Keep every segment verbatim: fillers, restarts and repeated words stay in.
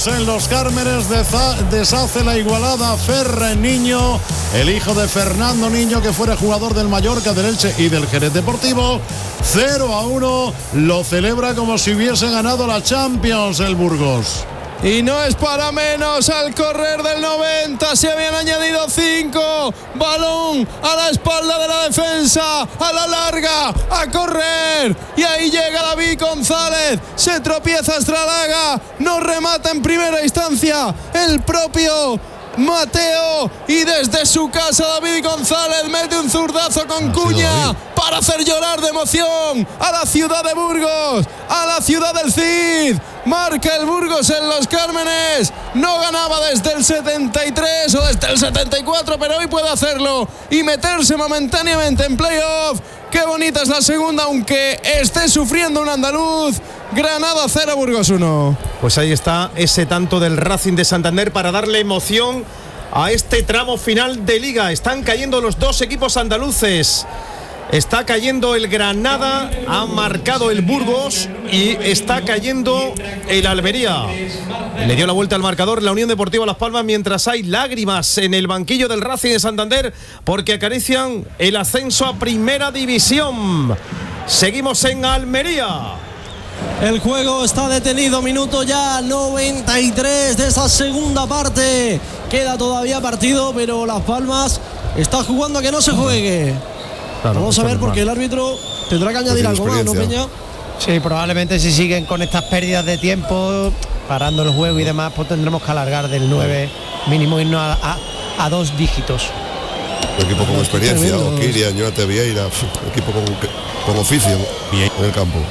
Burgos en Los Cármenes deshace la igualada Ferran Niño, el hijo de Fernando Niño, que fuera jugador del Mallorca, del Elche y del Jerez Deportivo. cero a uno, lo celebra como si hubiese ganado la Champions el Burgos. Y no es para menos, al correr del noventa se habían añadido cinco. Balón a la espalda de la defensa, a la larga, a correr. Y ahí llega David González, se tropieza Estralaga, no remata en primera instancia el propio Mateo, y desde su casa David González mete un zurdazo con cuña para hacer llorar de emoción a la ciudad de Burgos, a la ciudad del Cid. Marca el Burgos en Los Cármenes, no ganaba desde el setenta y tres o desde el setenta y cuatro, pero hoy puede hacerlo y meterse momentáneamente en playoff. Qué bonita es la segunda, aunque esté sufriendo un andaluz. Granada cero, Burgos uno. Pues ahí está ese tanto del Racing de Santander para darle emoción a este tramo final de Liga. Están cayendo los dos equipos andaluces. Está cayendo el Granada, ha marcado el Burgos y está cayendo el Almería. Le dio la vuelta al marcador la Unión Deportiva Las Palmas, mientras hay lágrimas en el banquillo del Racing de Santander porque acarician el ascenso a Primera División. Seguimos en Almería. El juego está detenido, minuto ya noventa y tres de esa segunda parte. Queda todavía partido, pero Las Palmas está jugando a que no se juegue. Claro, vamos a ver porque el árbitro tendrá que añadir algo más, ¿no, Peña? Sí, probablemente si siguen con estas pérdidas de tiempo, parando el juego y demás, pues tendremos que alargar del nueve mínimo irnos a, a, a dos dígitos. Un equipo con experiencia, o Kirian, Jonathan Vieira, equipo con, con oficio en el campo.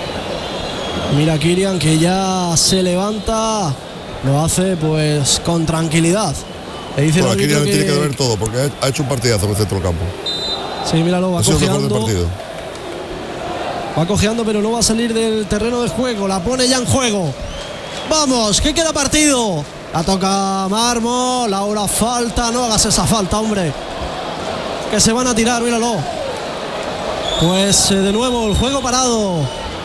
Mira Kirian que ya se levanta, lo hace pues con tranquilidad. Le dice bueno, a Kirian que... tiene que doler todo porque ha hecho un partidazo en el centro del campo. Sí, míralo, va cojeando. Va cojeando, pero no va a salir del terreno de juego. La pone ya en juego. Vamos, que queda partido. La toca Mármol, ahora falta. No hagas esa falta, hombre. Que se van a tirar, míralo. Pues eh, de nuevo el juego parado.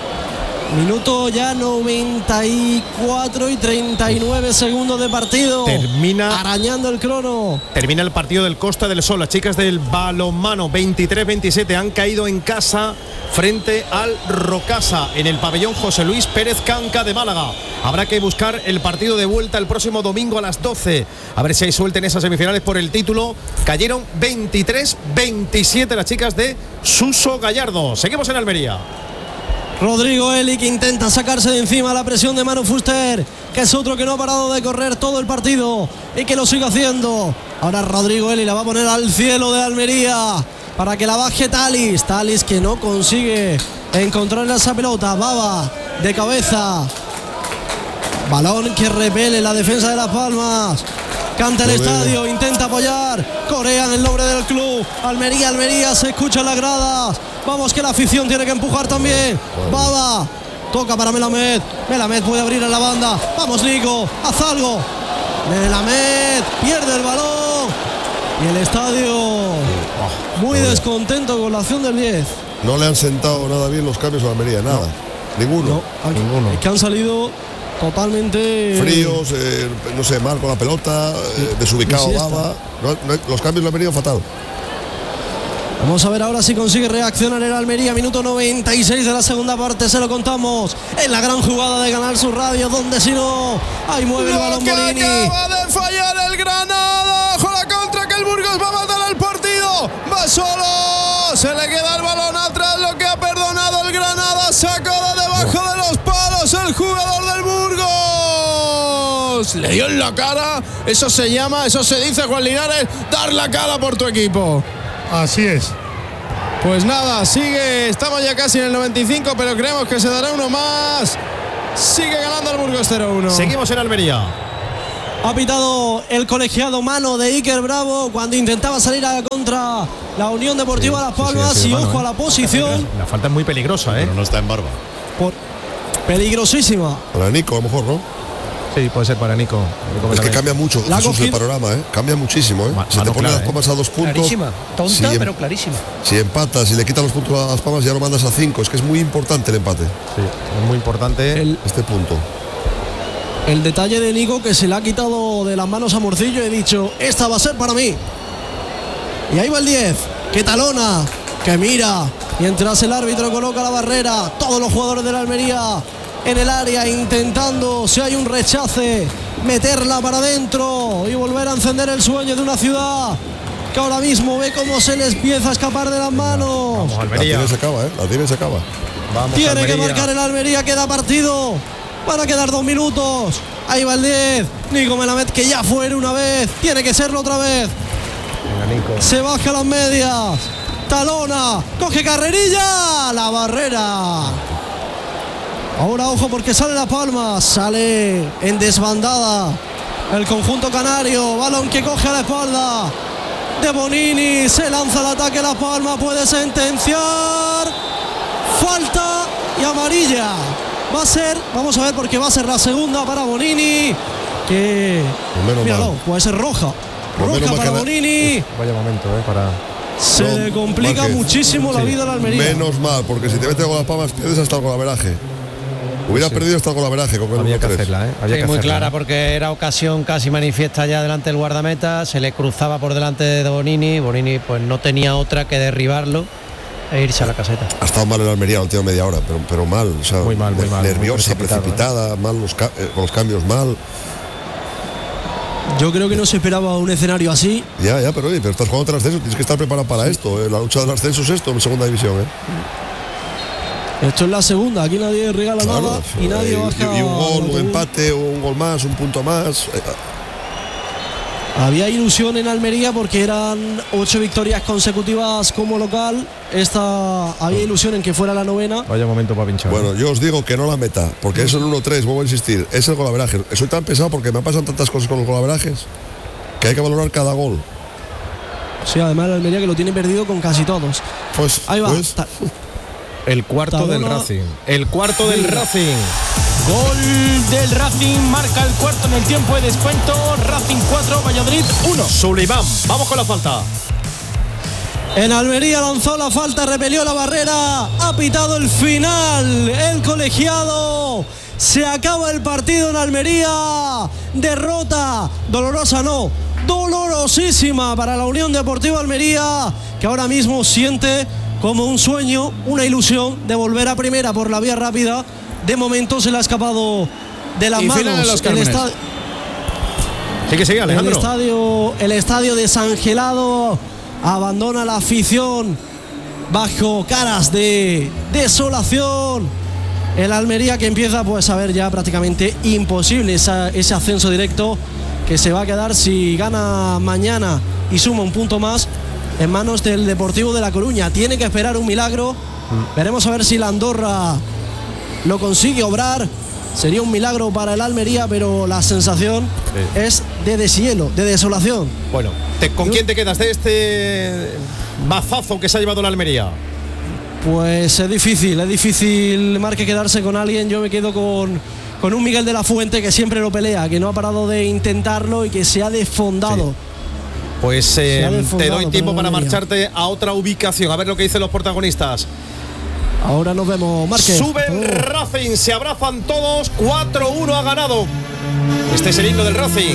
Minuto ya noventa y cuatro y treinta y nueve segundos de partido. Termina arañando el crono. Termina el partido del Costa del Sol. Las chicas del balonmano veintitrés veintisiete han caído en casa frente al Rocasa en el pabellón José Luis Pérez Canca de Málaga. Habrá que buscar el partido de vuelta el próximo domingo a las doce. A ver si hay suerte en esas semifinales por el título. Cayeron veintitrés veintisiete las chicas de Suso Gallardo. Seguimos en Almería. Rodrigo Eli, que intenta sacarse de encima la presión de Manu Fuster, que es otro que no ha parado de correr todo el partido y que lo sigue haciendo. Ahora Rodrigo Eli la va a poner al cielo de Almería para que la baje Talis. Talis que no consigue encontrar esa pelota. Baba de cabeza. Balón que repele la defensa de Las Palmas. Canta el estadio, intenta apoyar. Corean el nombre del club. Almería, Almería, se escucha en las gradas. Vamos que la afición tiene que empujar también. Baba, toca para Melamed. Melamed puede abrir en la banda. Vamos Nico, haz algo. Melamed pierde el balón. Y el estadio muy descontento con la acción del diez. No le han sentado nada bien los cambios a Almería, nada. No. Ninguno. No, ninguno. Es que han salido totalmente fríos, eh, no sé, mal con la pelota, eh, desubicado Baba. No, no, los cambios lo han venido fatal. Vamos a ver ahora si consigue reaccionar el Almería. Minuto noventa y seis de la segunda parte, se lo contamos en la gran jugada de Canal Sur Radio, donde si no, ahí mueve el balón Molini. Acaba de fallar el Granada, ojo la contra, que el Burgos va a matar el partido. Va solo, se le queda el balón atrás, lo que ha perdonado el Granada, sacó de debajo de los palos el jugador del Burgos. Le dio en la cara, eso se llama, eso se dice, Juan Linares, dar la cara por tu equipo. Así es. Pues nada, sigue, estamos ya casi en el noventa y cinco, pero creemos que se dará uno más. Sigue ganando el Burgos cero uno. Seguimos en Almería. Ha pitado el colegiado mano de Iker Bravo cuando intentaba salir a la contra la Unión Deportiva sí, Las Palmas. Sí, sí, y mano, ojo ¿eh? a la posición. La falta es muy peligrosa, ¿eh? Pero no está en barba. Por, peligrosísima. Para Nico, a lo mejor, ¿no? Sí, puede ser para Nico. Nico es que cambia mucho Jesús, el panorama, ¿eh? Cambia muchísimo, ¿eh? Ma, si te pones Las Palmas ¿eh? a dos puntos. Clarísima, tonta, si pero clarísima. Si empatas, si le quitas los puntos a Las Palmas, ya lo mandas a cinco. Es que es muy importante el empate. Sí, es muy importante el, este punto. El detalle de Nico que se le ha quitado de las manos a Morcillo y he dicho, esta va a ser para mí. Y ahí va el diez, que talona, que mira, mientras el árbitro coloca la barrera, todos los jugadores de la Almería en el área intentando, si hay un rechace, meterla para adentro y volver a encender el sueño de una ciudad que ahora mismo ve cómo se les empieza a escapar de las manos. Vamos, Almería. La tiene se acaba, ¿eh? La tiene se acaba. Vamos, tiene Almería. Que marcar el Almería, queda partido. Van a quedar dos minutos. Ahí va el diez. Nico Melamed, que ya fue una vez. Tiene que serlo otra vez. Venga, Nico. Se baja las medias. Talona. Coge carrerilla. La barrera. Ahora ojo porque sale La Palma. Sale en desbandada el conjunto canario. Balón que coge a la espalda de Bonini. Se lanza el ataque. La Palma puede sentenciar. Falta y amarilla. Va a ser, vamos a ver porque va a ser la segunda para Bonini. Que, míralo, puede ser roja. Roja para Bonini. Uf, vaya momento, eh, para. Se no, le complica Márquez. muchísimo la sí. vida a la Almería. Menos mal, porque si te metes con las palmas pierdes hasta el golaveraje. Hubieras sí. perdido hasta el golaveraje con el Había que tres. hacerla, ¿eh? Había sí, que muy hacerla, clara, ¿eh? Porque era ocasión casi manifiesta ya delante del guardameta. Se le cruzaba por delante de Bonini. Bonini pues no tenía otra que derribarlo e irse a la caseta. Ha estado mal en Almería la última media hora, pero, pero mal, o sea, muy mal, muy mal, nerviosa, muy precipitada, ¿eh? mal los, eh, con los cambios mal. Yo creo que no se esperaba un escenario así. Ya, ya, pero oye, pero estás jugando el ascenso, tienes que estar preparado para esto. ¿eh? La lucha del ascenso es esto en segunda división. ¿eh? Esto es la segunda, aquí nadie regala claro, nada y nadie eh, baja. Y un gol, un empate, un gol más, un punto más. Eh, Había ilusión en Almería porque eran ocho victorias consecutivas como local. Esta había ilusión en que fuera la novena. Vaya momento para pinchar. Bueno, yo os digo que no la meta, porque eso es el uno tres, vuelvo a insistir, es el golaveraje. Soy tan pesado porque me pasan tantas cosas con los golaverajes que hay que valorar cada gol. Sí, además la Almería que lo tiene perdido con casi todos. Pues ahí va. Pues, el cuarto Talona. del Racing. El cuarto del Racing. Gol del Racing, marca el cuarto en el tiempo de descuento. Racing cuatro, Valladolid uno. Sullivan, vamos con la falta. En Almería lanzó la falta, repelió la barrera, ha pitado el final. El colegiado. Se acaba el partido en Almería. Derrota, dolorosa no, dolorosísima para la Unión Deportiva Almería, que ahora mismo siente como un sueño, una ilusión de volver a primera por la vía rápida. De momento se le ha escapado de las y manos los el estadio. Sigue, sigue, Alejandro. El estadio, el estadio desangelado, abandona la afición bajo caras de desolación. El Almería que empieza pues a ver ya prácticamente imposible esa, ese ascenso directo que se va a quedar si gana mañana y suma un punto más en manos del Deportivo de La Coruña. Tiene que esperar un milagro. Mm. Veremos a ver si la Andorra lo consigue obrar. Sería un milagro para el Almería, pero la sensación sí. es de deshielo, de desolación. Bueno, te, ¿con Yo, quién te quedas de este mazazo que se ha llevado la Almería? Pues es difícil, es difícil, Marque, quedarse con alguien. Yo me quedo con, con un Miguel de la Fuente que siempre lo pelea, que no ha parado de intentarlo y que se ha desfondado. Sí. Pues eh, ha desfondado, te doy tiempo para marcharte a otra ubicación, a ver lo que dicen los protagonistas. Ahora nos vemos, Márquez. Sube el Racing, se abrazan todos, cuatro uno ha ganado. Este es el himno del Racing.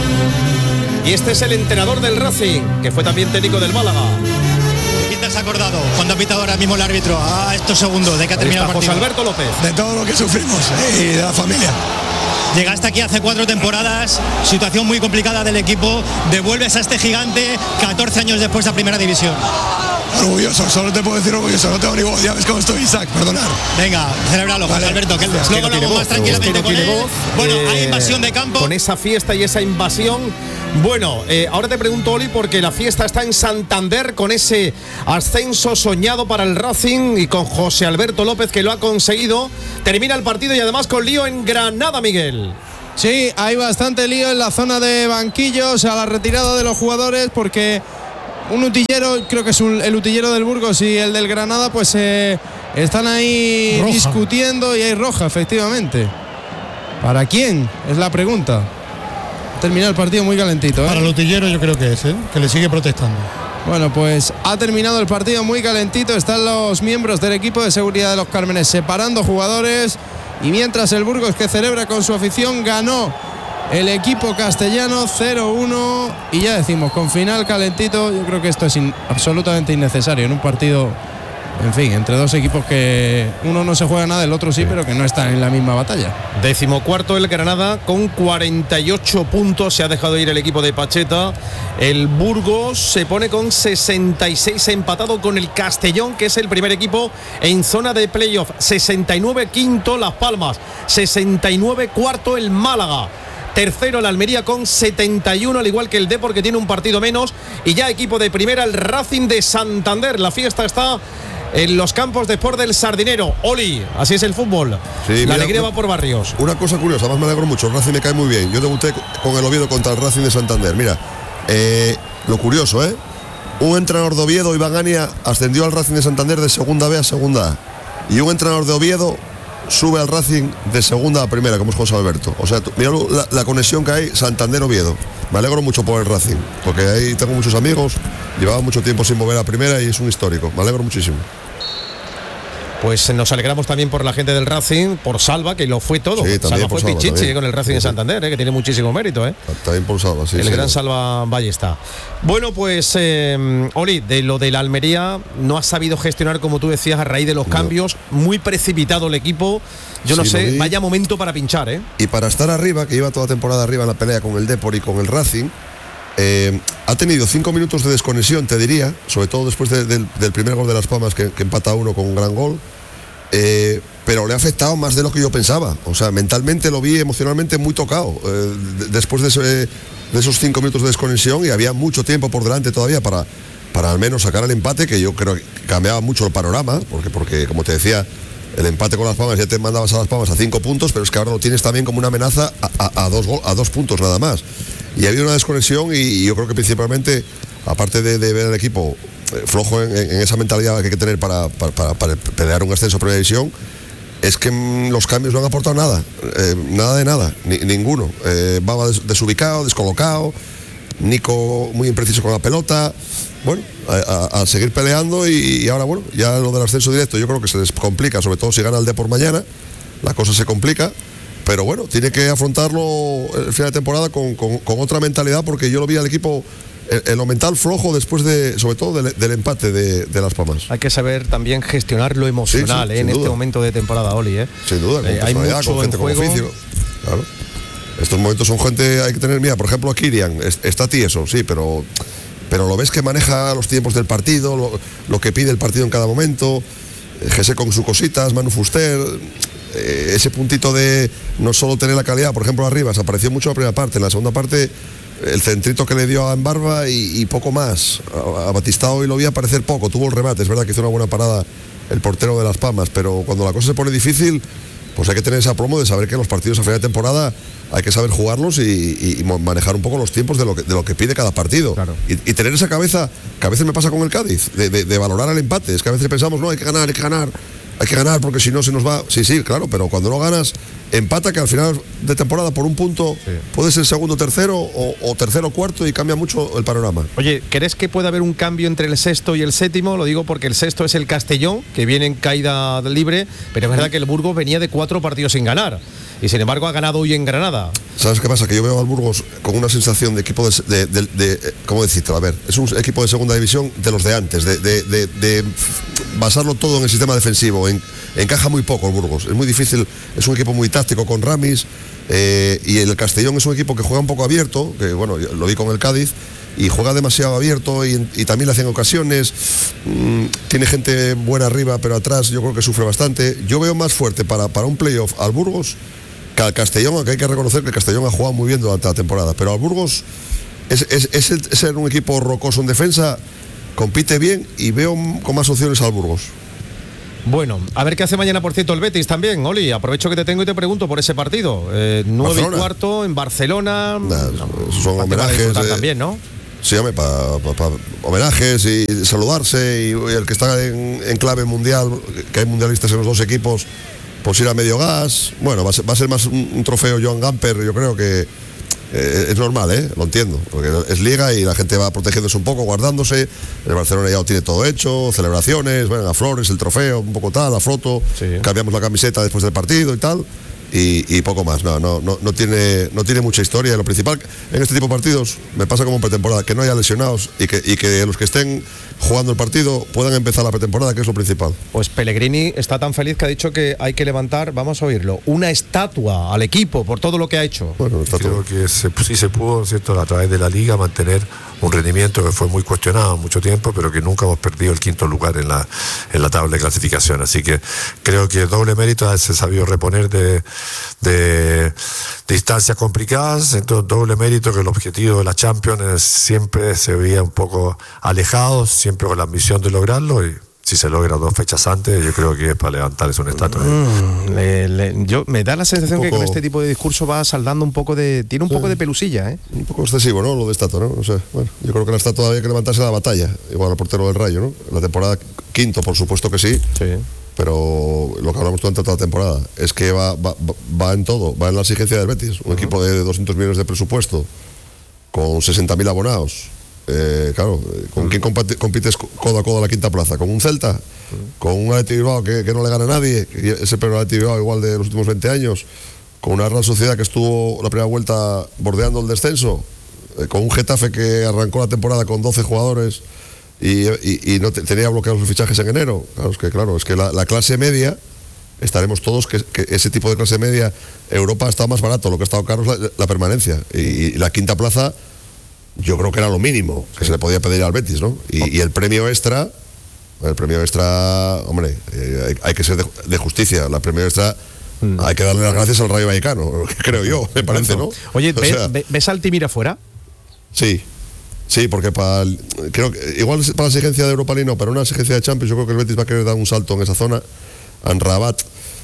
Y este es el entrenador del Racing, que fue también técnico del Málaga. ¿Quién te has acordado cuando ha pitado ahora mismo el árbitro a estos segundos de que ha terminado el partido? José Alberto López. De todo lo que sufrimos ¿eh? y de la familia. Llegaste aquí hace cuatro temporadas, situación muy complicada del equipo, devuelves a este gigante catorce años después de la primera división. Orgulloso, solo te puedo decir orgulloso, no tengo ni voz, ya ves cómo estoy, Isaac, perdonar. Venga, celébralo, José vale. Alberto, que luego no hablamos más tranquilamente con él. Voz, bueno, eh, hay invasión de campo. Con esa fiesta y esa invasión. Bueno, eh, ahora te pregunto, Oli, porque la fiesta está en Santander con ese ascenso soñado para el Racing y con José Alberto López que lo ha conseguido. Termina el partido y además con lío en Granada, Miguel. Sí, hay bastante lío en la zona de banquillos a la retirada de los jugadores porque un utillero, creo que es un, el utillero del Burgos y el del Granada, pues eh, están ahí roja. discutiendo y hay roja, efectivamente. ¿Para quién? Es la pregunta. Ha terminado el partido muy calentito, ¿eh? Para el utillero yo creo que es, ¿eh? Que le sigue protestando. Bueno, pues ha terminado el partido muy calentito. Están los miembros del equipo de seguridad de los Cármenes separando jugadores. Y mientras el Burgos, que celebra con su afición, ganó el equipo castellano cero uno. Y ya decimos, con final calentito, yo creo que esto es in- absolutamente innecesario en un partido, en fin, entre dos equipos que uno no se juega nada, el otro sí, pero que no están en la misma batalla. Decimocuarto el Granada con cuarenta y ocho puntos, se ha dejado ir el equipo de Pacheta. El Burgos se pone con sesenta y seis, empatado con el Castellón, que es el primer equipo en zona de playoff. sesenta y nueve quinto Las Palmas, sesenta y nueve cuarto el Málaga. Tercero el Almería con setenta y uno, al igual que el Depor, que tiene un partido menos. Y ya equipo de primera el Racing de Santander. La fiesta está en los campos de sport del Sardinero. Oli, así es el fútbol. Sí, la mira, alegría va por barrios. Una cosa curiosa, además me alegro mucho, el Racing me cae muy bien. Yo debuté con el Oviedo contra el Racing de Santander. Mira, eh, lo curioso, ¿eh? Un entrenador de Oviedo, Iván Ania, ascendió al Racing de Santander de segunda B a segunda A. Y un entrenador de Oviedo sube al Racing de segunda a primera, como es José Alberto. O sea, mira la, la conexión que hay Santander-Oviedo. Me alegro mucho por el Racing, porque ahí tengo muchos amigos, llevaba mucho tiempo sin mover a primera y es un histórico. Me alegro muchísimo. Pues nos alegramos también por la gente del Racing, por Salva, que lo fue todo. Sí, Salva fue Salva, Pichichi también. con el Racing de Santander, eh, que tiene muchísimo mérito. Eh. También por Salva, sí. el sí, gran no. Salva Ballesta. Bueno, pues, eh, Oli, de lo de la Almería, no ha sabido gestionar, como tú decías, a raíz de los No. cambios. Muy precipitado el equipo. Yo no Sí, sé, lo vi. vaya momento para pinchar, ¿eh? Y para estar arriba, que lleva toda temporada arriba en la pelea con el Depor y con el Racing, eh, ha tenido cinco minutos de desconexión, te diría, sobre todo después de- del, del primer gol de Las Palmas, que, que empata uno con un gran gol. Eh, pero le ha afectado más de lo que yo pensaba. O sea, mentalmente lo vi emocionalmente muy tocado eh, de- después de, ese- de esos cinco minutos de desconexión, y había mucho tiempo por delante todavía para, para al menos sacar el empate, que yo creo que cambiaba mucho el panorama, porque, porque como te decía, el empate con Las Palmas ya te mandabas a Las Palmas a cinco puntos, pero es que ahora lo tienes también como una amenaza a, a- a dos, gol- a dos puntos nada más. Y ha habido una desconexión, y, y yo creo que principalmente, aparte de, de ver el equipo eh, flojo en, en esa mentalidad que hay que tener para, para, para- para pelear un ascenso a primera división, es que mm, los cambios no han aportado nada, eh, nada de nada, ni- ninguno. Eh, Baba des- desubicado, descolocado, Nico muy impreciso con la pelota. Bueno, a, a- a seguir peleando, y, y ahora, bueno, ya lo del ascenso directo yo creo que se les complica, sobre todo si gana el Depor mañana, la cosa se complica. Pero bueno, tiene que afrontarlo el final de temporada con, con- con otra mentalidad, porque yo lo vi al equipo en, en lo mental flojo después de, sobre todo del, del empate de, de Las Palmas. Hay que saber también gestionar lo emocional Sí, sí, eh, en sin este duda. momento de temporada, Oli. Eh. Sin duda, con Eh, hay personalidad, mucho con gente en con juego. oficio. Claro. Estos momentos son gente, hay que tener, mira, por ejemplo, a Kirian, es- está tieso, sí, pero, pero lo ves que maneja los tiempos del partido, lo, lo que pide el partido en cada momento. eh, Jesse con sus cositas, Manu Fuster, eh, ese puntito de no solo tener la calidad, por ejemplo, arriba, se apareció mucho en la primera parte, en la segunda parte el centrito que le dio a Embarba y, y poco más. A, a Batistao hoy lo vi aparecer poco, tuvo el remate, es verdad que hizo una buena parada el portero de Las Palmas, pero cuando la cosa se pone difícil, pues hay que tener esa promo de saber que los partidos a final de temporada hay que saber jugarlos y, y- y manejar un poco los tiempos de lo que, de lo que pide cada partido. Claro. Y, y tener esa cabeza, que a veces me pasa con el Cádiz, de, de- de valorar el empate. Es que a veces pensamos, no, hay que ganar, hay que ganar, hay que ganar porque si no se nos va. Sí, sí, claro, pero cuando no ganas, empata, que al final de temporada por un punto puede ser segundo, tercero o, o tercero, cuarto, y cambia mucho el panorama. Oye, ¿crees que puede haber un cambio entre el sexto y el séptimo? Lo digo porque el sexto es el Castellón, que viene en caída libre, pero es verdad que el Burgos venía de cuatro partidos sin ganar. Y sin embargo ha ganado hoy en Granada. ¿Sabes qué pasa? Que yo veo al Burgos con una sensación de equipo de, de, de- de- ¿cómo decirte? A ver, es un equipo de segunda división de los de antes, de, de- de- de basarlo todo en el sistema defensivo. En- encaja muy poco el Burgos, es muy difícil, es un equipo muy táctico con Ramis, eh, y el Castellón es un equipo que juega un poco abierto, que bueno, yo lo vi con el Cádiz, y juega demasiado abierto, y, y también le hacen ocasiones. Mm, tiene gente buena arriba, pero atrás yo creo que sufre bastante. Yo veo más fuerte para, para un playoff al Burgos que al Castellón, aunque hay que reconocer que el Castellón ha jugado muy bien durante la temporada, pero al Burgos es, es, es, el- es ser un equipo rocoso en defensa, compite bien, y veo m- con más opciones al Burgos. Bueno, a ver qué hace mañana, por cierto, el Betis también. Oli, aprovecho que te tengo y te pregunto por ese partido. Eh, nueve y Barcelona. cuarto en Barcelona. Nah, esos son Partido para homenajes. disfrutar eh, también, ¿no? Sí, hombre, para homenajes y saludarse, y, y el que está en, en clave mundial, que hay mundialistas en los dos equipos, pues ir a medio gas. Bueno, va a ser, va a ser más un, un trofeo Joan Gamper, yo creo que, eh, es normal, ¿eh? Lo entiendo, porque es Liga y la gente va protegiéndose un poco, guardándose. El Barcelona ya lo tiene todo hecho, celebraciones, bueno, a flores, el trofeo, un poco tal, la foto, sí. Cambiamos la camiseta después del partido y tal. Y, y poco más, no, no, no, no, tiene, no tiene mucha historia. Lo principal en este tipo de partidos me pasa como en pretemporada, que no haya lesionados y que, y que los que estén jugando el partido puedan empezar la pretemporada, que es lo principal. Pues Pellegrini está tan feliz que ha dicho que hay que levantar, vamos a oírlo, una estatua al equipo por todo lo que ha hecho. Bueno, está creo todo. que se, sí se pudo, ¿cierto?, a través de la Liga mantener un rendimiento que fue muy cuestionado mucho tiempo, pero que nunca hemos perdido el quinto lugar en la, en la tabla de clasificación. Así que creo que doble mérito haberse sabido reponer de, de, de instancias complicadas. Entonces, doble mérito que el objetivo de la Champions siempre se veía un poco alejado, siempre con la ambición de lograrlo, y si se logra dos fechas antes, yo creo que es para levantarles una estatua. Mm, le, le, yo me da la sensación que con este tipo de discurso va saldando un poco de, tiene un sí. poco de pelusilla, ¿eh? Un poco excesivo, ¿no? Lo de estatua, ¿no? O sea, bueno, yo creo que la estatua había que levantarse la batalla, igual al portero del Rayo, ¿no? La temporada quinto, por supuesto que sí. Sí. Pero lo que hablamos durante toda la temporada es que va, va, va en todo, va en la exigencia del Betis, un uh-huh. equipo de doscientos millones de presupuesto, con sesenta mil abonados. Eh, claro, ¿con quién compites codo a codo a la quinta plaza? ¿Con un Celta? ¿Con un Athletic Bilbao que, que no le gana a nadie? Que es el peor Athletic Bilbao igual de los últimos veinte años. ¿Con una Real Sociedad que estuvo la primera vuelta bordeando el descenso? Eh, ¿Con un Getafe que arrancó la temporada con doce jugadores y, y, y no te, tenía bloqueados los fichajes en enero? Claro, es que, claro, es que la, la clase media, estaremos todos, que, que ese tipo de clase media, Europa ha estado más barato, lo que ha estado caro es la, la permanencia. Y, y la quinta plaza, yo creo que era lo mínimo que se le podía pedir al Betis, ¿no? Y, y el premio extra, el premio extra, hombre, eh, hay, hay que ser de, de justicia. La premio extra mm. hay que darle las gracias al Rayo Vallecano, creo yo, me parece, ¿no? Oye, ¿ves, o sea, ¿ves a Altimira fuera? Sí, sí, porque para el, creo que igual para la exigencia de Europa League no, pero una exigencia de Champions, yo creo que el Betis va a querer dar un salto en esa zona. Amrabat,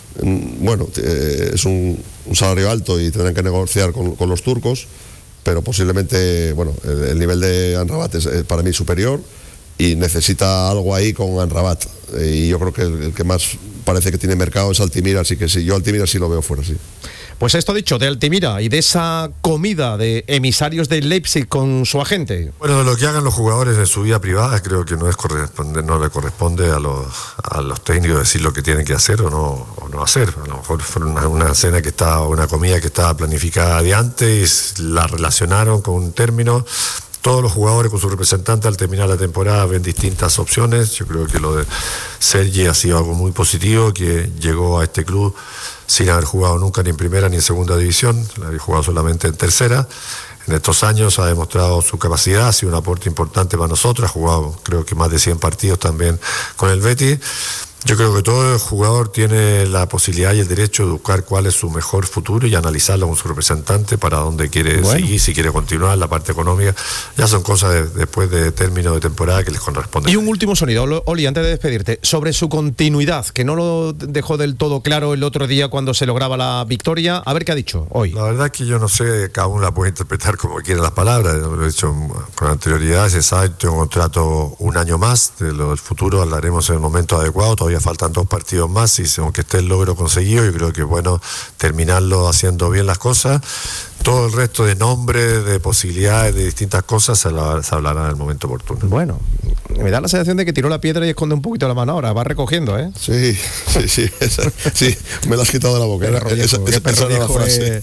bueno, eh, es un, un salario alto y tendrán que negociar con, con los turcos, pero posiblemente, bueno, el, el nivel de Amrabat es, es para mí superior y necesita algo ahí con Amrabat. Eh, y yo creo que el, el que más parece que tiene mercado es Altimira, así que sí, yo Altimira sí lo veo fuera, sí. Pues esto dicho de Altimira y de esa comida de emisarios de Leipzig con su agente. Bueno, de lo que hagan los jugadores en su vida privada, creo que no es corresponde, no le corresponde a los, a los técnicos decir lo que tienen que hacer o no, o no hacer. A lo mejor fue una, una cena que estaba, una comida que estaba planificada de antes y la relacionaron con un término. Todos los jugadores con su representante al terminar la temporada ven distintas opciones. Yo creo que lo de Sergi ha sido algo muy positivo, que llegó a este club sin haber jugado nunca ni en primera ni en segunda división, la había jugado solamente en tercera. En estos años ha demostrado su capacidad, ha sido un aporte importante para nosotros, ha jugado creo que más de cien partidos también con el Betis. Yo creo que todo jugador tiene la posibilidad y el derecho de buscar cuál es su mejor futuro y analizarlo con su representante para dónde quiere bueno. seguir, si quiere continuar, la parte económica. Ya son cosas de, después de término de temporada que les corresponde. Y un último sonido, Oli, antes de despedirte, sobre su continuidad, que no lo dejó del todo claro el otro día cuando se lograba la victoria. A ver qué ha dicho hoy. La verdad es que yo no sé, cada uno la puede interpretar como quiera las palabras. Lo he dicho con anterioridad, se sabe, tengo un contrato un año más, de lo del futuro hablaremos en el momento adecuado. Todavía faltan dos partidos más y aunque esté el logro conseguido, yo creo que es bueno terminarlo haciendo bien las cosas. Todo el resto de nombres, de posibilidades, de distintas cosas se, la, se hablará en el momento oportuno. Bueno, me da la sensación de que tiró la piedra y esconde un poquito la mano ahora, va recogiendo, ¿eh? Sí, sí, sí, esa, sí, me la has quitado de la boca. Esa, esa, esa, esa era la frase.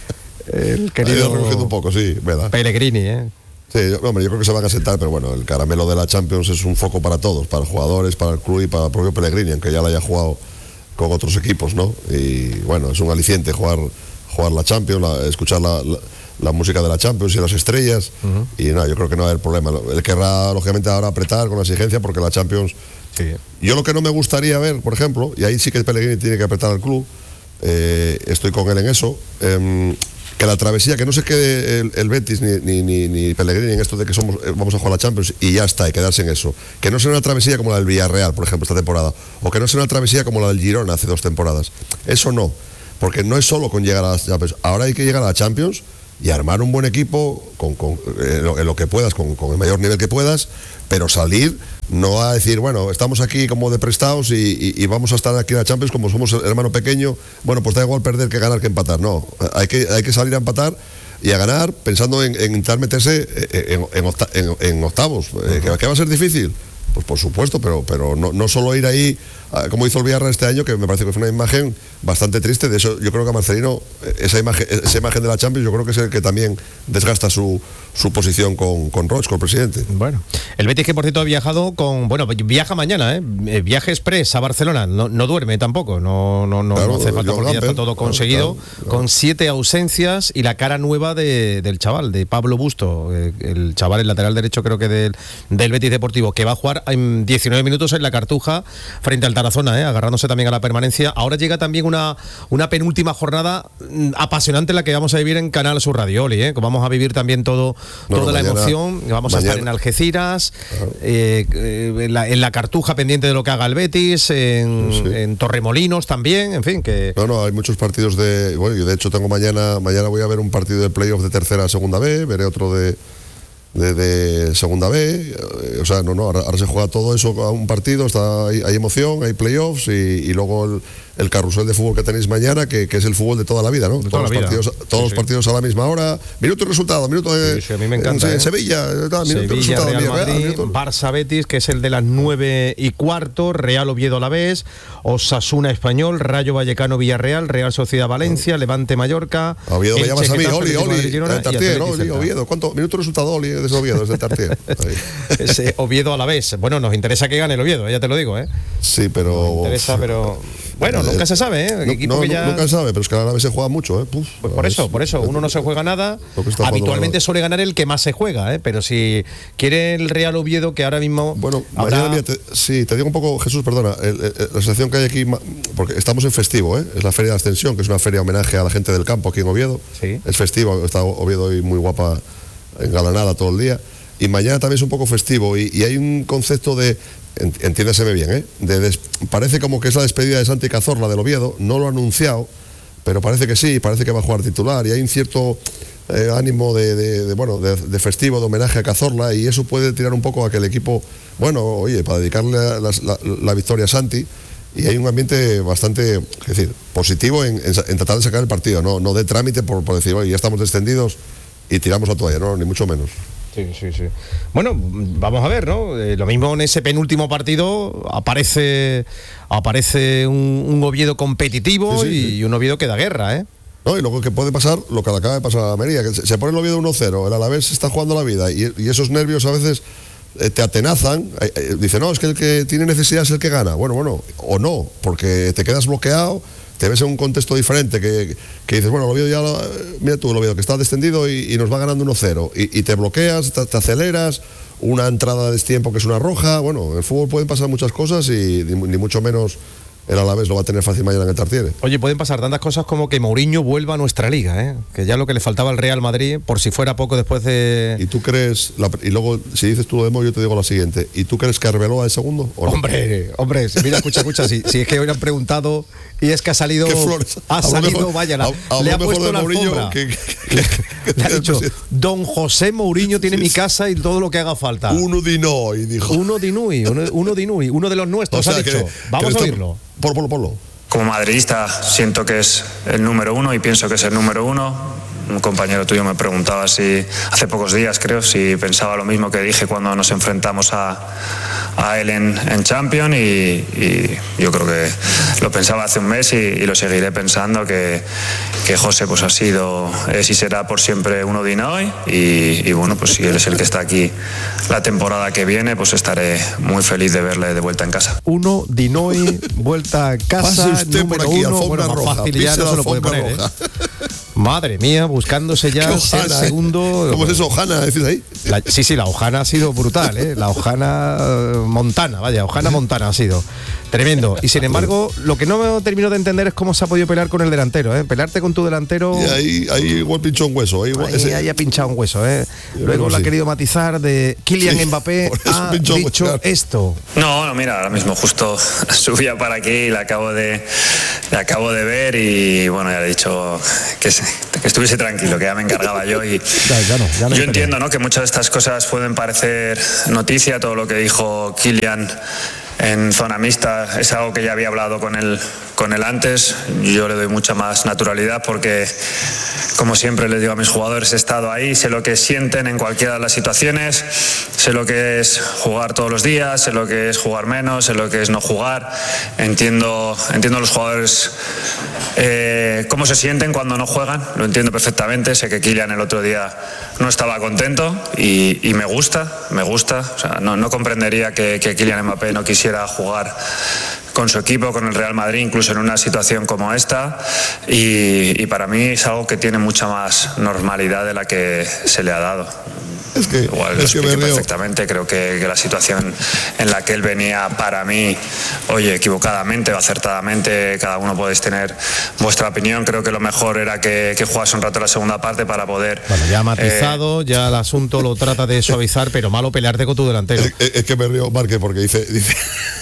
Eh, el querido un poco, sí, ¿verdad? Pellegrini, ¿eh? Sí, yo, hombre, yo creo que se van a sentar, pero bueno, el caramelo de la Champions es un foco para todos, para jugadores, para el club y para el propio Pellegrini, aunque ya la haya jugado con otros equipos, ¿no? Y bueno, es un aliciente jugar, jugar la Champions, la, escuchar la, la, la música de la Champions y las estrellas, uh-huh. y nada, yo creo que no va a haber problema. Él querrá, lógicamente, ahora apretar con la exigencia porque la Champions... Sí. Yo lo que no me gustaría ver, por ejemplo, y ahí sí que Pellegrini tiene que apretar al club, eh, estoy con él en eso, eh, que la travesía, que no se quede el, el Betis ni, ni, ni, ni Pellegrini en esto de que somos eh, vamos a jugar la Champions y ya está, y quedarse en eso. Que no sea una travesía como la del Villarreal, por ejemplo, esta temporada, o que no sea una travesía como la del Girona hace dos temporadas. Eso no, porque no es solo con llegar a la Champions. Ahora hay que llegar a la Champions y armar un buen equipo con, con, en, lo, en lo que puedas, con, con el mayor nivel que puedas, pero salir, no a decir, bueno, estamos aquí como de prestados y, y, y vamos a estar aquí en la Champions como somos el hermano pequeño, bueno, pues da igual perder que ganar que empatar. No, hay que, hay que salir a empatar y a ganar, pensando en, en intentar meterse en, en, octa, en, en octavos. Uh-huh. ¿Que, ¿Que va a ser difícil? Pues por supuesto, pero, pero no, no solo ir ahí, como hizo el Villarreal este año, que me parece que fue una imagen bastante triste. De eso yo creo que a Marcelino, esa imagen, esa imagen de la Champions, yo creo que es el que también desgasta su, su posición con, con Roig, con el presidente. Bueno, el Betis, que por cierto ha viajado con, bueno, viaja mañana, ¿eh? Viaje express a Barcelona, no, no duerme tampoco, no, no, no, claro, no hace falta porque ya está todo conseguido, claro, claro, claro. Con siete ausencias y la cara nueva de, del chaval, de Pablo Busto, el chaval, el lateral derecho creo que del, del Betis Deportivo, que va a jugar en diecinueve minutos en la Cartuja frente al Tarazona, ¿eh? Agarrándose también a la permanencia. Ahora llega también una, una penúltima jornada apasionante, la que vamos a vivir en Canal Sur Radio, Oli, ¿eh? Vamos a vivir también todo, no, toda mañana, la emoción, vamos mañana. a estar en Algeciras, claro. eh, eh, en, la, en la Cartuja, pendiente de lo que haga el Betis, en, sí. en Torremolinos también, en fin, que... No, no, hay muchos partidos de... Bueno, yo de hecho tengo mañana, mañana voy a ver un partido de playoff de tercera a segunda B, veré otro de... De, de segunda B, o sea, no, no, ahora, ahora se juega todo eso a un partido, está, hay, hay emoción, hay playoffs y, y luego el, el carrusel de fútbol que tenéis mañana, que, que es el fútbol de toda la vida, ¿no? De todos los vida. partidos, todos sí, los partidos sí. a la misma hora, minuto y resultado, minuto de sí, sí, a mí me encanta, en, ¿eh? en Sevilla, minuto Sevilla, y resultado, Real mira, Madrid, minuto. Barça Betis, que es el de las nueve y cuarto, Real Oviedo Alavés, Osasuna Español, Rayo Vallecano Villarreal, Real Sociedad Valencia, Levante Mallorca. Oviedo me llamas a mí, Oli, Oli, Tartier, Oli, Oviedo, ¿cuánto minuto y resultado, Oli, desde Oviedo, desde Tartier? Ese Oviedo a la vez. Bueno, nos interesa que gane el Oviedo, ya te lo digo, ¿eh? Sí, pero... Nos interesa, pero... Bueno, nunca se sabe, ¿eh? No, equipo no, que ya... nunca se sabe, pero es que a la vez se juega mucho, ¿eh? Puf, pues por eso, por eso. Uno no se juega nada. Habitualmente suele ganar el que más se juega, ¿eh? Pero si quiere el Real Oviedo, que ahora mismo... Bueno, habrá... mañana, mira, te, sí, te digo un poco, Jesús, perdona, el, el, la sensación que hay aquí, porque estamos en festivo, ¿eh? Es la Feria de Ascensión, que es una feria homenaje a la gente del campo aquí en Oviedo. Sí. Es festivo, está Oviedo hoy muy guapa, engalanada todo el día. Y mañana también es un poco festivo y, y hay un concepto de, entiéndaseme bien, ¿eh? De des, parece como que es la despedida de Santi Cazorla del Oviedo, no lo ha anunciado, pero parece que sí, parece que va a jugar titular y hay un cierto eh, ánimo de, de, de, bueno, de, de festivo, de homenaje a Cazorla y eso puede tirar un poco a que el equipo, bueno, oye, para dedicarle la, la, la victoria a Santi, y hay un ambiente bastante, es decir, positivo en, en, en tratar de sacar el partido, no, no de trámite por, por decir, oye, ya estamos descendidos y tiramos la toalla, no, ni mucho menos. Sí, sí, sí. Bueno, vamos a ver, ¿no? Eh, lo mismo en ese penúltimo partido aparece aparece un, un Oviedo competitivo sí, sí, y sí. un Oviedo que da guerra, ¿eh? No, y luego que puede pasar lo que acaba de pasar a Almería, que se, se pone el Oviedo uno cero, el Alavés está jugando la vida y, y esos nervios a veces eh, te atenazan. Eh, eh, dice, no, es que el que tiene necesidad es el que gana. Bueno, bueno, o no, porque te quedas bloqueado. Te ves en un contexto diferente que, que dices, bueno, el Oviedo ya, lo, mira tú, el Oviedo que está descendido y, y nos va ganando uno cero y, y te bloqueas, te, te aceleras, una entrada de destiempo que es una roja, bueno, en el fútbol pueden pasar muchas cosas y ni, ni mucho menos el Alavés lo va a tener fácil mañana en el Tartiere. Oye, pueden pasar tantas cosas como que Mourinho vuelva a nuestra liga, ¿eh? Que ya lo que le faltaba al Real Madrid, por si fuera poco después de... ¿Y tú crees, la, y luego si dices tú lo de Mo, yo te digo lo siguiente, ¿y tú crees que Arbeloa es segundo? ¿O no? Hombre, hombre, mira, escucha, escucha, si, si es que hoy le han preguntado y es que ha salido... ¿Qué flores? Ha salido, mejor, vaya, la, a, le ha puesto la alfombra. Que, que, que, le, le ha dicho, don José Mourinho tiene sí, mi casa y todo lo que haga falta. Uno di noi, dijo. Uno di noi, uno, uno di noi, uno de los nuestros, o sea, ha dicho. Que, Vamos que a oírlo. Por, por, por, Como madridista siento que es el número uno y pienso que es el número uno. Un compañero tuyo me preguntaba si, hace pocos días creo, si pensaba lo mismo que dije cuando nos enfrentamos a, a él en, en Champions y, y yo creo que lo pensaba hace un mes y, y lo seguiré pensando, que, que José pues ha sido, es y será por siempre uno de hoy y, y bueno, pues si él es el que está aquí la temporada que viene, pues estaré muy feliz de verle de vuelta en casa. Uno Dinoy, vuelta a casa, pase usted número por aquí, uno, bueno, más roja, fácil ya no se lo puede poner, ¿eh? Madre mía, buscándose ya ser Ojana, segundo. ¿eh? ¿Cómo es eso, Ojana? ¿Decís ahí? La, sí, sí, la Ojana ha sido brutal, ¿eh? La Ojana uh, Montana, vaya, Ojana Montana ha sido tremendo. Y sin embargo, lo que no termino de entender es cómo se ha podido pelear con el delantero, ¿eh? Pelearte con tu delantero. Y ahí, ahí igual pinchó un hueso. Ahí, ahí, ese... ahí ha pinchado un hueso, ¿eh? Luego lo sí. ha querido matizar de Kylian sí, Mbappé ha dicho mucho, claro. esto. No, no, mira, ahora mismo justo subía para aquí y la acabo de, la acabo de ver y bueno, ya le he dicho que, que estuviese tranquilo, que ya me encargaba yo y ya, ya no, ya no yo entiendo, ¿no?, que muchas de estas cosas pueden parecer noticia. Todo lo que dijo Kylian en zona mixta es algo que ya había hablado con el, con el antes. Yo le doy mucha más naturalidad porque, como siempre les digo a mis jugadores, he estado ahí, sé lo que sienten en cualquiera de las situaciones, sé lo que es jugar todos los días, sé lo que es jugar menos, sé lo que es no jugar. Entiendo, entiendo a los jugadores eh, cómo se sienten cuando no juegan, lo entiendo perfectamente. Sé que Kylian el otro día no estaba contento y, y me gusta, me gusta. O sea, no, no comprendería que, que Kylian Mbappé no quisiera jugar con su equipo, con el Real Madrid, incluso en una situación como esta, y, y para mí es algo que tiene mucha más normalidad de la que se le ha dado. Es que, Igual lo es que expliqué me río. perfectamente. Creo que, que la situación en la que él venía, para mí, oye, equivocadamente o acertadamente, cada uno podéis tener vuestra opinión. Creo que lo mejor era que, que jugase un rato la segunda parte para poder... Bueno, ya ha matizado, eh, ya el asunto lo trata de suavizar, pero malo pelearte con tu delantero. Es, es que me río, Marque, porque dice... dice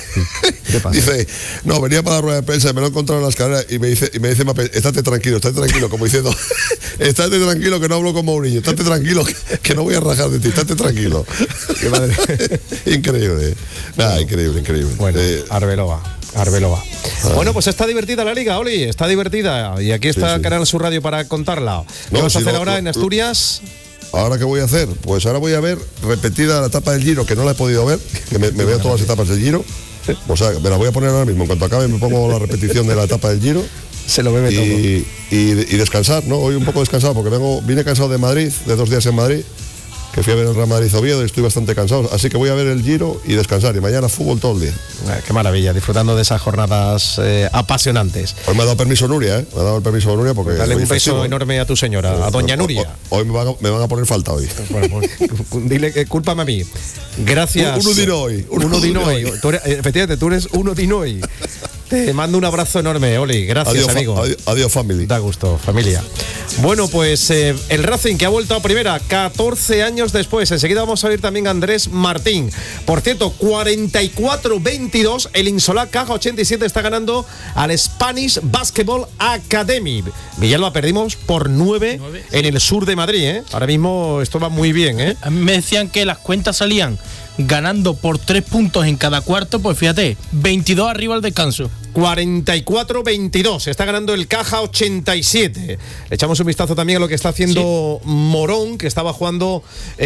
Dice, no, venía para la rueda de prensa y me lo he encontrado en la escalera y me dice, y me dice Mbappé, estate tranquilo, estate tranquilo, como diciendo, estate tranquilo que no hablo como un niño, estate tranquilo que, que no voy a rajar de ti, estate tranquilo. Qué madre. Increíble. Nada, increíble, increíble. Bueno, eh, Arbeloa. Arbeloa. Ah. Bueno, pues está divertida la liga, Oli, está divertida. Y aquí está Sí, sí. Canal Sur Radio para contarla. ¿Qué No, vas a si hacer no, ahora no, en Asturias? ¿Ahora qué voy a hacer? Pues ahora voy a ver repetida la etapa del Giro, que no la he podido ver, que me, me veo todas las etapas del Giro. O sea, me la voy a poner ahora mismo. En cuanto acabe me pongo la repetición de la etapa del Giro. Se lo bebe y, todo. Y, y descansar, ¿no? Hoy un poco descansado porque vengo, vine cansado de Madrid, de dos días en Madrid, que fui a ver el Real Madrid Oviedo y estoy bastante cansado. Así que voy a ver el Giro y descansar. Y mañana fútbol todo el día. Eh, qué maravilla, disfrutando de esas jornadas eh, apasionantes. Hoy me ha dado permiso Nuria, ¿eh? Me ha dado el permiso Nuria porque... Dale hoy un beso festivo. enorme a tu señora, a doña Nuria. Hoy, hoy me, van a, me van a poner falta hoy. Bueno, pues, dile que cúlpame a mí. Gracias. Un, uno di hoy. Un uno di noi. Tú eres- Efectivamente, tú eres uno di noi. Te mando un abrazo enorme, Oli. Gracias, Adiós, fa- amigo. adiós, adiós, family. Da gusto, familia. Bueno, pues eh, el Racing que ha vuelto a primera catorce años después. Enseguida vamos a oír también a Andrés Martín. Por cierto, cuarenta y cuatro veintidós. El Insolá Caja ochenta y siete está ganando al Spanish Basketball Academy. Villalba, perdimos por nueve en el sur de Madrid, ¿eh? Ahora mismo esto va muy bien, ¿eh? A mí me decían que las cuentas salían ganando por tres puntos en cada cuarto, pues fíjate, veintidós arriba al descanso. cuarenta y cuatro veintidós. Está ganando el Caja ochenta y siete. Le echamos un vistazo también a lo que está haciendo sí. Morón, que estaba jugando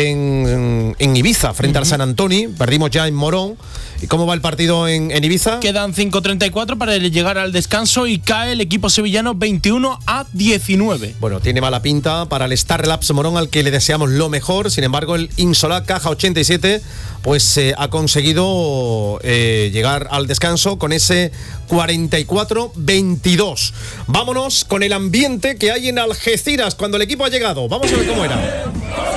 en, en Ibiza frente uh-huh. al San Antonio. Perdimos ya en Morón. ¿Y cómo va el partido en, en Ibiza? Quedan cinco treinta y cuatro para llegar al descanso y cae el equipo sevillano veintiuno a diecinueve. Bueno, tiene mala pinta para el Star Labs Morón, al que le deseamos lo mejor. Sin embargo, el Insolá Caja ochenta y siete pues eh, ha conseguido eh, llegar al descanso con ese cuarenta y cuatro veintidós. Vámonos con el ambiente que hay en Algeciras cuando el equipo ha llegado. Vamos a ver cómo era.